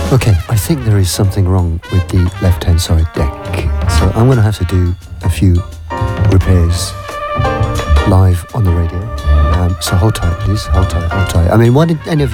Okay, I think there is something wrong with the left-hand side deck. So I'm going to have to do a few repairs live on the radio. So hold tight, please. Hold tight, hold tight. I mean, why did any of